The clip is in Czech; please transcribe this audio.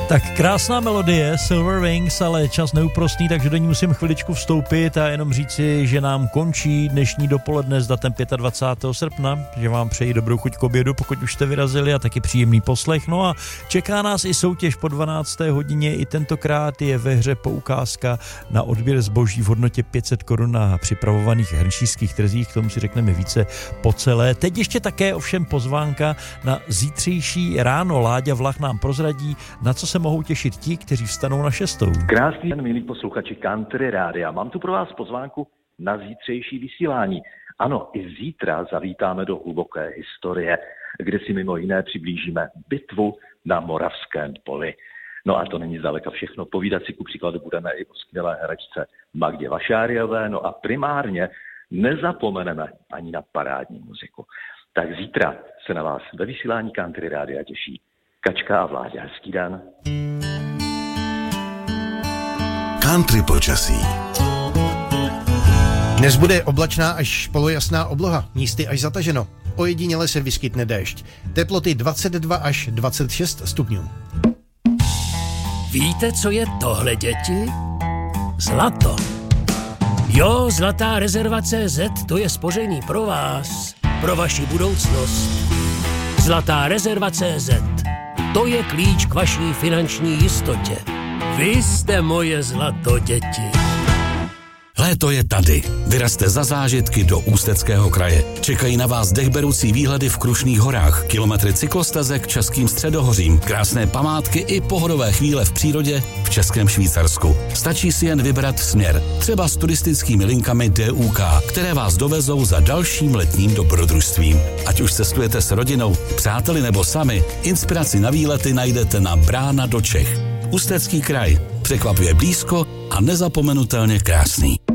Tak krásná melodie, Silver Wings, ale čas neúprostný, takže do ní musím chviličku vstoupit a jenom říci, že nám končí dnešní dopoledne s datem 25. srpna, že vám přeji dobrou chuť k obědu, pokud už jste vyrazili, a taky příjemný poslech. No a čeká nás i soutěž po 12. hodině, i tentokrát je ve hře poukázka na odběr zboží v hodnotě 500 korun na připravovaných hrnčířských trzích, k tomu si řekneme více po celé. Teď ještě také ovšem pozvánka na zítřejší ráno. Láďa Vlach nám prozradí, na co se mohou těšit ti, kteří vstanou na 6. Krásný den, milí posluchači Country Rádia. Mám tu pro vás pozvánku na zítřejší vysílání. Ano, i zítra zavítáme do hluboké historie, kde si mimo jiné přiblížíme bitvu na Moravském poli. No a to není zdaleka všechno. Povídat si ku příkladu budeme i o skvělé herečce Magdě Vašáriové, no a primárně nezapomeneme ani na parádní muziku. Tak zítra se na vás ve vysílání Country Rádia těší Kačka a Vláďa. Hezký den. Country počasí. Dnes bude oblačná až polojasná obloha, místy až zataženo. Ojediněle se vyskytne déšť. Teploty 22 až 26 stupňů. Víte, co je tohle, děti? Zlato. Jo, Zlatá rezerva CZ, to je spoření pro vás, pro vaši budoucnost. Zlatá rezerva CZ, to je klíč k vaší finanční jistotě. Vy jste moje zlato, děti. Léto je tady. Vyrazte za zážitky do Ústeckého kraje. Čekají na vás dechberoucí výhledy v Krušných horách, kilometry cyklostezek Českým středohořím, krásné památky i pohodové chvíle v přírodě v Českém Švýcarsku. Stačí si jen vybrat směr, třeba s turistickými linkami DUK, které vás dovezou za dalším letním dobrodružstvím. Ať už cestujete s rodinou, přáteli nebo sami, inspiraci na výlety najdete na Brána do Čech. Ústecký kraj. Překvapuje blízko a nezapomenutelně krásný.